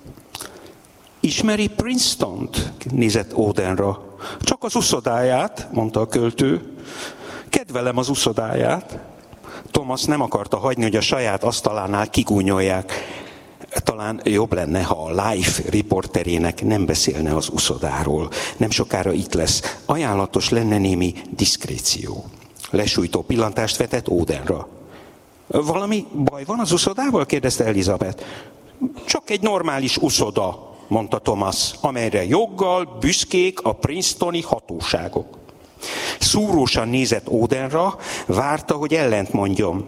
Ismeri Princetont? Nézett Odenra. Csak az uszodáját, mondta a költő. Kedvelem az uszodáját. Thomas nem akarta hagyni, hogy a saját asztalánál kigúnyolják. Talán jobb lenne, ha a Life riporterének nem beszélne az uszodáról. Nem sokára itt lesz. Ajánlatos lenne némi diszkréció. Lesújtó pillantást vetett Odenra. Valami baj van az uszodával? Kérdezte Elizabeth. Csak egy normális uszoda, mondta Thomas, amelyre joggal büszkék a princetoni hatóságok. Szúrósan nézett Odenra, várta, hogy ellent mondjon.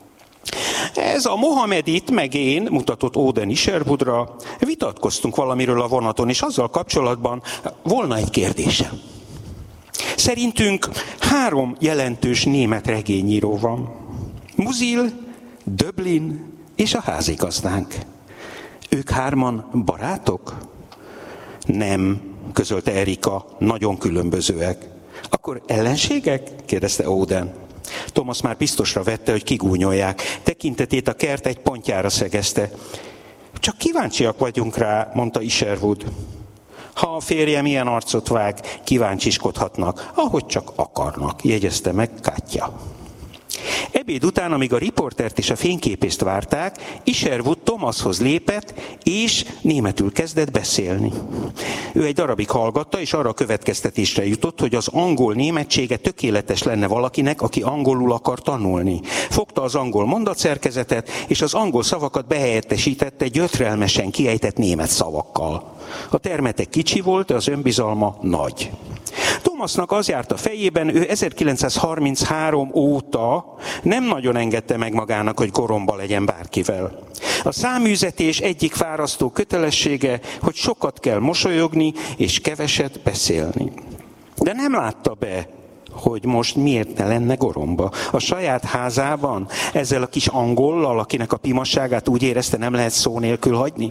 Ez a Mohamedit, meg én, mutatott Oden Isherwoodra, vitatkoztunk valamiről a vonaton, és azzal kapcsolatban volna egy kérdésem. Szerintünk három jelentős német regényíró van. Musil, Döblin és a házigazdánk. Ők hárman barátok? Nem, közölte Erika, nagyon különbözőek. Akkor ellenségek? Kérdezte Oden. Thomas már biztosra vette, hogy kigúnyolják. Tekintetét a kert egy pontjára szegezte. Csak kíváncsiak vagyunk rá, mondta Isherwood. Ha a férjem ilyen arcot vág, kíváncsiskodhatnak, ahogy csak akarnak, jegyezte meg Katja. Ebéd után, amíg a riportert és a fényképészt várták, Isherwood Thomashoz lépett, és németül kezdett beszélni. Ő egy darabig hallgatta, és arra a következtetésre jutott, hogy az angol németsége tökéletes lenne valakinek, aki angolul akar tanulni. Fogta az angol mondatszerkezetet, és az angol szavakat behelyettesítette gyötrelmesen kiejtett német szavakkal. A termete kicsi volt, de az önbizalma nagy. Thomasnak az járt a fejében, ő ezerkilencszázharminchárom óta nem nagyon engedte meg magának, hogy goromba legyen bárkivel. A száműzetés egyik fárasztó kötelessége, hogy sokat kell mosolyogni és keveset beszélni. De nem látta be, hogy most miért ne lenne goromba. A saját házában, ezzel a kis angollal, akinek a pimasságát úgy érezte, nem lehet szó nélkül hagyni.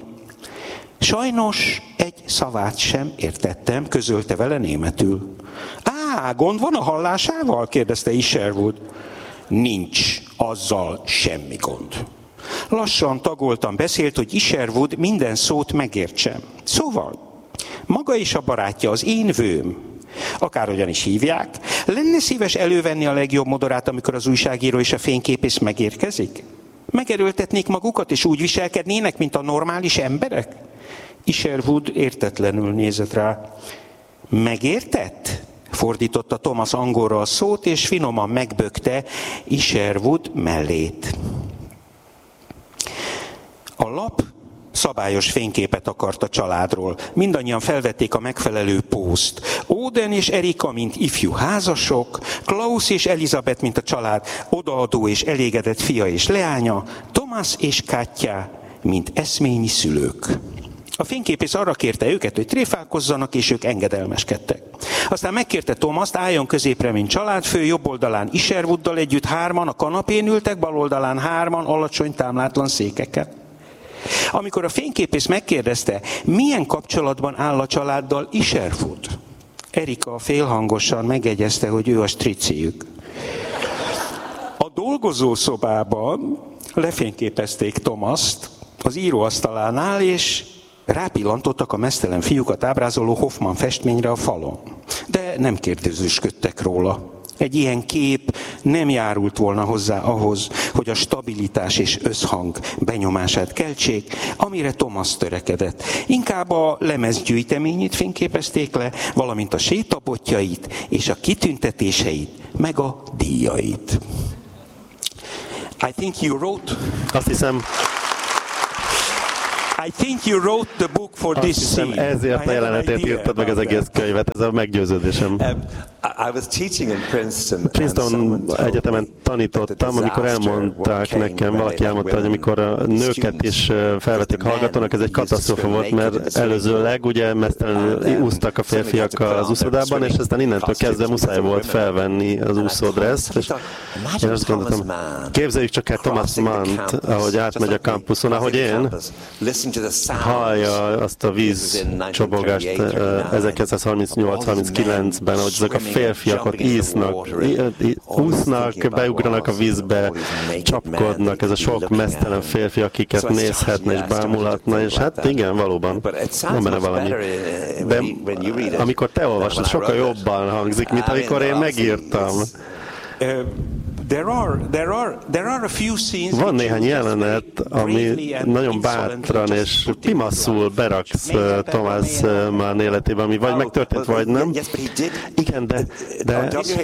Sajnos egy szavát sem értettem, közölte vele németül. Á, gond van a hallásával? Kérdezte Isherwood. Nincs azzal semmi gond. Lassan, tagoltan beszélt, hogy Isherwood minden szót megértsem. Szóval, maga és a barátja az én vőm, akárhogyan is hívják, lenne szíves elővenni a legjobb modorát, amikor az újságíró és a fényképész megérkezik? Megerőltetnék magukat, és úgy viselkednének, mint a normális emberek? Isherwood értetlenül nézett rá. Megértett? Fordította Thomas angolra a szót, és finoman megbökte Isherwood mellét. A lap szabályos fényképet akart a családról. Mindannyian felvették a megfelelő pószt. Óden és Erika, mint ifjú házasok, Klaus és Elizabeth, mint a család odaadó és elégedett fia és leánya, Thomas és Katja, mint eszményi szülők. A fényképész arra kérte őket, hogy tréfálkozzanak, és ők engedelmeskedtek. Aztán megkérte Thomas-t, álljon középre, mint családfő, jobb oldalán Isherwooddal együtt hárman, a kanapén ültek, bal oldalán hárman, alacsony, támlátlan székeken. Amikor a fényképész megkérdezte, milyen kapcsolatban áll a családdal Isherwood, Erika félhangosan megjegyezte, hogy ő a striciük. A dolgozószobában lefényképezték Thomas-t az íróasztalánál, és rápillantottak a meztelen fiúkat ábrázoló Hoffman festményre a falon. De nem kérdezősködtek róla. Egy ilyen kép nem járult volna hozzá ahhoz, hogy a stabilitás és összhang benyomását keltsék, amire Thomas törekedett. Inkább a lemezgyűjteményét fényképezték le, valamint a sétabotjait és a kitüntetéseit, meg a díjait. I think you wrote... Azt hiszem, I think you wrote the book for Azt this hiszem, scene. ezért a jelenetét írtad meg az egész könyvet, ez a meggyőződésem. Um, I was teaching in Princeton. Princeton egyetemen tanítottam, amikor elmondták nekem, valaki elmondta, hogy amikor a nőket is felvették hallgatónak, ez egy katasztrófa volt, mert előzőleg ugye mesztelenül úsztak a férfiak az úszodában, és aztán innentől kezdve muszáj volt felvenni az úszódresszt, és én azt gondoltam, képzeljük csak el Thomas Mann-t, ahogy átmegy a kampuszon, ahogy én, hallja azt a vízcsobogást ezerkilencszázharmincnyolc harminckilencben, hogy ezek a férfiak ott ísznak, úsznak, beugranak a vízbe, csapkodnak, ez a sok meztelen férfi, akiket nézhetne és bámulhatna, és hát igen, valóban, van benne valami. De amikor te olvasod, sokkal jobban hangzik, mint amikor én megírtam. There are, there are, there are a few scenes. Van néhány jelenet, ami nagyon bátran és pimaszul beraksz Thomas Mann életébe, ami vagy megtörtént, vagy nem. Igen, de, de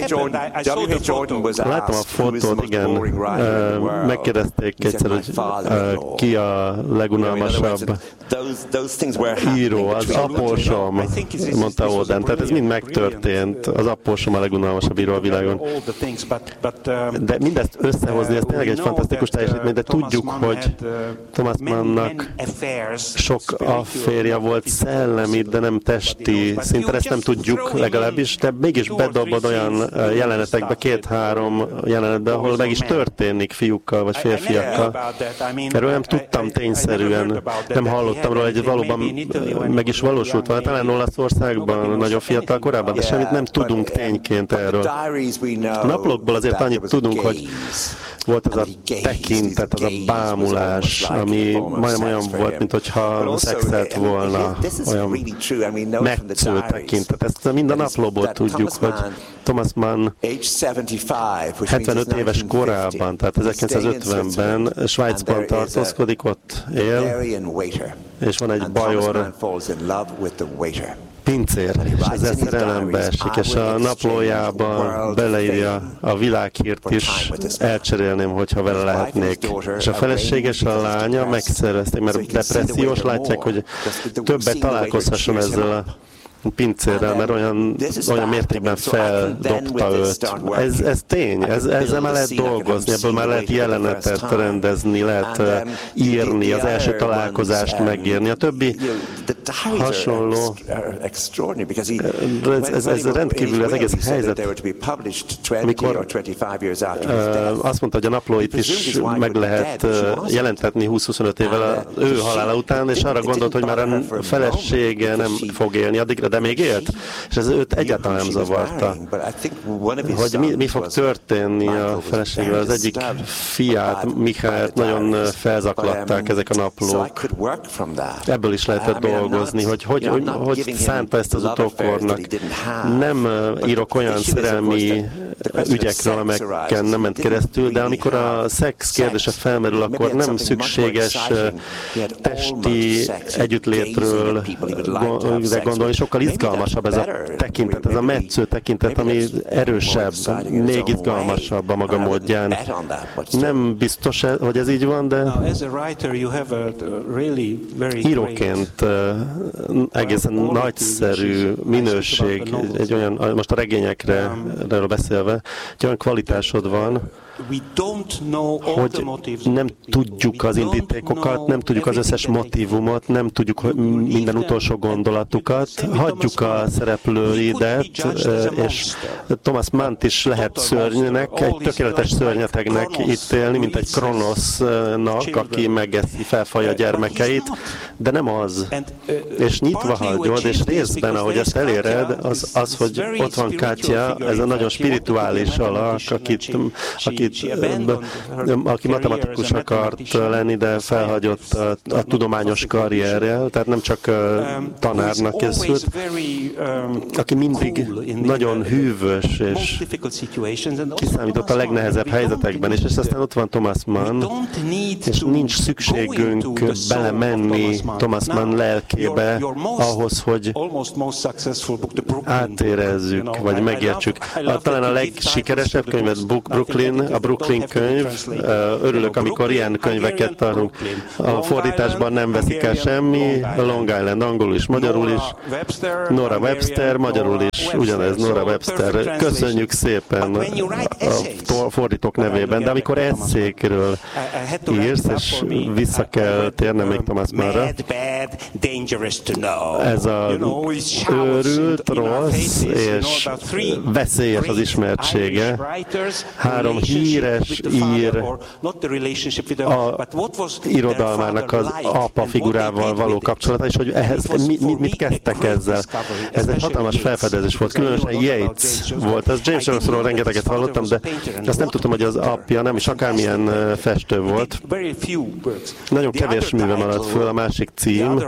láttam a fotót, igen, megkérdezték egyszer, hogy ki a legunalmasabb író, az apósom, mondta Óden. Tehát ez mind megtörtént, az apósom a legunalmasabb író a világon. De mindezt összehozni, ez tényleg egy fantasztikus teljesítmény, de tudjuk, hogy Thomas Mannnak sok afférja volt szellemi, de nem testi szinten, ezt nem tudjuk legalábbis, de mégis bedobod olyan jelenetekbe, két-három jelenetbe, ahol meg is történik fiúkkal vagy férfiakkal. Erről nem tudtam tényszerűen, nem hallottam róla, hogy valóban meg is valósult volna, talán Olaszországban nagyon fiatal korában, de semmit nem tudunk tényként erről. A naplókból azért annyit tudunk, hogy volt az a tekintet, az a bámulás, ami majdnem olyan volt, mint hogyha szexelt volna, olyan megcő tekintet. Ezt mind a naplóból tudjuk, hogy Thomas Mann hetvenöt éves korában, tehát ezerkilencszázötvenben Svájcban tartózkodik, ott él, és van egy bajor pincér, és ezzel szerelembe esik, és a naplójában beleírja a világhírt is, elcserélném, hogyha vele lehetnék. És a feleség és a lánya megszervezték, mert depressziós, látják, hogy többet találkozhasson ezzel a pincérrel, mert olyan, olyan mértékben feldobta őt. Ez, ez tény, ez, ezzel már lehet dolgozni, ebből már lehet jelenetet rendezni, lehet írni, az első találkozást megírni. A többi hasonló, ez, ez, ez rendkívül az egész helyzet, amikor azt mondta, hogy a naplóit is meg lehet jelentetni húsz-huszonöt évvel ő halála után, és arra gondolt, hogy már a felesége nem fog élni addigra, de még élt, és ez őt egyáltalán nem zavarta. Hogy mi, mi fog történni a feleségvel. Az egyik fiát, Michaelt nagyon felzaklatták ezek a naplók. Ebből is lehetett dolgozni, hogy hogy, hogy, hogy szánta ezt az utókornak. Nem írok olyan szerelmi ügyekről, amelyeken nem ment keresztül, de amikor a szex kérdése felmerül, akkor nem szükséges testi együttlétről gondolni, sokkal izgalmasabb ez a tekintet, ez a metsző tekintet, ami erősebb, még izgalmasabb a maga módján. Nem biztos, hogy ez így van, de íróként egészen nagyszerű minőség, egy olyan, most a regényekre beszélve, egy olyan kvalitásod van, hogy nem tudjuk az indítékokat, nem tudjuk az összes motívumot, nem tudjuk minden utolsó gondolatukat, hagyjuk a szereplőidet, és Thomas Mann-t is lehet szörnynek, egy tökéletes szörnyetegnek ítélni, mint egy Kronosznak, aki megeszi, felfalja a gyermekeit, de nem az. És nyitva hagyod, és részben, ahogy ezt eléred, az, az hogy ott van Katya, ez a nagyon spirituális alak, akit, akit aki matematikus akart lenni, de felhagyott a, a tudományos karrierrel, tehát nem csak tanárnak készült, aki mindig nagyon hűvös és kiszámított a legnehezebb helyzetekben, és aztán ott van Thomas Mann, és nincs szükségünk belemenni Thomas Mann lelkébe ahhoz, hogy átérezzük, vagy megértsük. Talán a legsikeresebb könyvet Brooklyn, a Brooklyn könyv. Örülök, amikor ilyen könyveket tartunk. A fordításban nem veszik el semmi. Long Island angolul is, magyarul is. Nora Webster, magyarul is. Ugyanez Nora Webster. Köszönjük szépen a fordítók nevében. De amikor esszékről írsz, és vissza kell térnem még Thomas Mannra, ez a őrült, rossz és veszélyes az ismertsége. Három híres ír a irodalmának az apa figurával való kapcsolata, és hogy ehhez mi, mi, mit kezdtek ezzel. Ez egy hatalmas felfedezés volt, különösen Yeats volt. Ez James Joyce-ról rengeteget hallottam, de azt nem tudtam, hogy az apja nem is akármilyen festő volt. Nagyon kevés műve maradt föl, a másik cím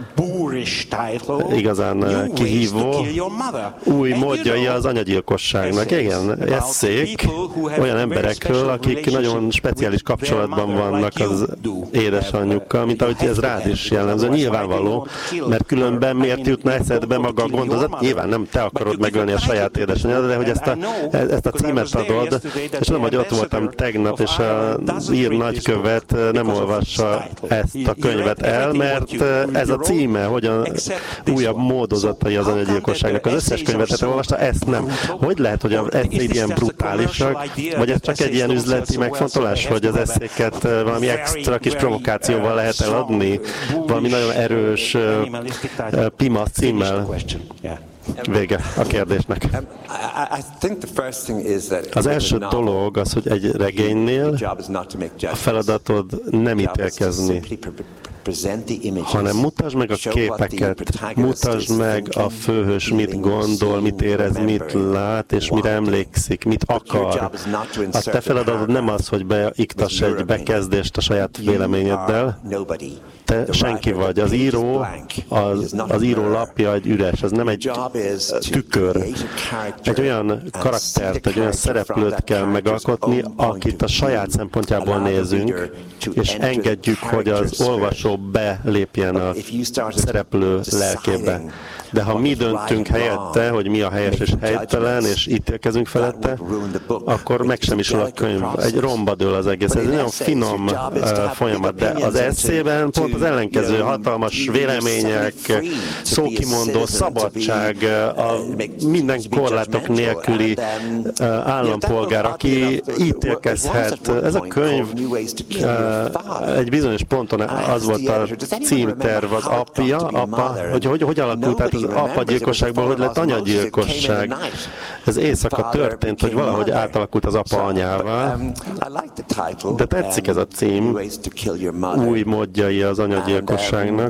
igazán kihívó, új módjai az anyagyilkosságnak. Igen, esszék olyan emberekről, akik nagyon speciális kapcsolatban vannak az édesanyjukkal, mint ahogy ez rád is jellemző. Nyilvánvaló, mert különben miért jutna eszedbe maga a gondozat? Nyilván nem te akarod megölni a saját édesanyjad, de hogy ezt a, ezt a címet adod, és nem, hogy ott voltam tegnap, és az ír nagykövet nem olvassa ezt a könyvet el, mert ez a címe, hogy a újabb módozatai az anyagyilkosságnak. Az összes könyvet olvasta, ezt nem. Hogy lehet, hogy az eszék ilyen brutálisak, vagy ez csak egy ilyen üzleti megfontolás, hogy az eszéket valami extra kis provokációval lehet eladni, valami nagyon erős Pima címmel? Vége a kérdésnek. Az első dolog az, hogy egy regénynél a feladatod nem ítélkezni, hanem mutasd meg a képeket, mutasd meg a főhős mit gondol, mit érez, mit lát, és mire emlékszik, mit akar. A te feladatod nem az, hogy beiktass egy bekezdést a saját véleményeddel. Te senki vagy. Az író, az, az író lapja egy üres, ez nem egy tükör. Egy olyan karaktert, egy olyan szereplőt kell megalkotni, akit a saját szempontjából nézünk, és engedjük, hogy az olvasó belépjen a szereplő lelkébe. De ha mi döntünk helyette, hogy mi a helyes és helytelen, és ítélkezünk felette, akkor megsemmisül a könyv. Egy romba dől az egész. Ez egy nagyon finom uh, folyamat, de az esszében pont az ellenkező, hatalmas vélemények, szókimondó szabadság, a minden korlátok nélküli uh, állampolgár, aki ítélkezhet. Ez a könyv uh, egy bizonyos ponton az volt a címterv, az apja, apa, hogy hogy, hogy alakult át az apagyilkosságból, hogy lett anyagyilkosság. Ez éjszaka történt, hogy valahogy átalakult az apa anyává. De tetszik ez a cím, új módjai az anyagyilkosságnak.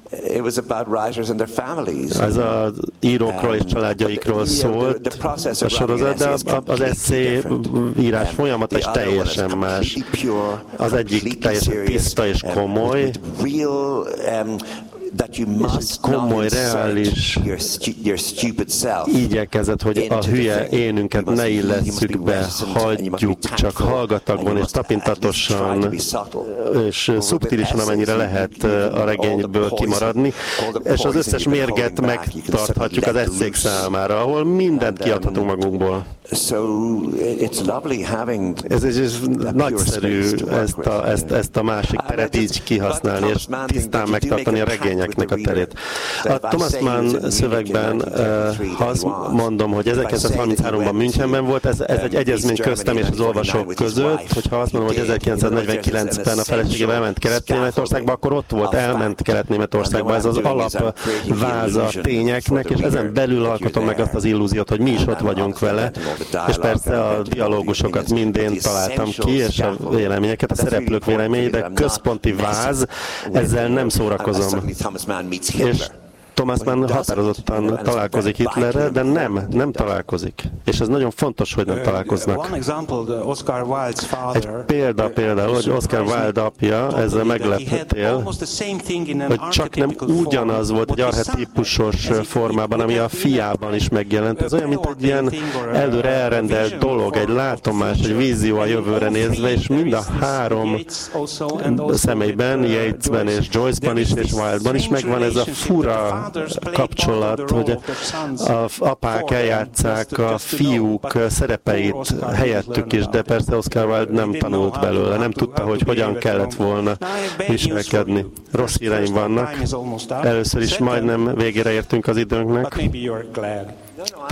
Ez az írókról és családjaikról szólt a sorozat, de az esszé írás folyamata is teljesen más. Az egyik teljesen tiszta és komoly, komoly, reális igyekezet, hogy a hülye énünket ne illesszük be, hagyjuk csak hallgatagban és tapintatosan és szubtilisan, amennyire lehet a regényből kimaradni, és az összes mérget megtarthatjuk az eszék számára, ahol mindent kiadhatunk magunkból. Ez, ez nagyszerű ezt a, ezt, ezt a másik teret így kihasználni, és tisztán megtartani a regényeknek a terét. A Thomas Mann szövegben, ha azt mondom, hogy ezerkilencszázharmincháromban Münchenben volt, ez, ez egy egyezmény köztem és az olvasók között, hogyha azt mondom, hogy ezerkilencszáznegyvenkilencben a feleségével elment Kelet-Németországba, akkor ott volt, elment Kelet-Németországba. Ez az alapváza a tényeknek, és ezen belül alkotom meg azt az illúziót, hogy mi is ott vagyunk vele, és persze a dialógusokat mind én találtam ki, és a véleményeket, a szereplők véleményei, de központi váz, ezzel nem szórakozom. És Thomas Mann határozottan találkozik Hitlerrel, de nem, nem találkozik. És ez nagyon fontos, hogy nem találkoznak. Egy példa például, hogy Oscar Wilde apja, ezzel meglephetél, hogy csak nem ugyanaz volt egy archetípusos formában, ami a fiában is megjelent. Ez olyan, mint egy ilyen előre elrendelt dolog, egy látomás, egy vízió a jövőre nézve, és mind a három személyben, Yeatsben és Joyce-ban is, és Wilde-ban is megvan ez a fura kapcsolat, hogy az apák eljátsszák a fiúk szerepeit helyettük is, de persze Oscar Wilde nem tanult belőle, nem tudta, hogy hogyan kellett volna viselkedni. Rossz híreim vannak. Először is majdnem végére értünk az időnknek.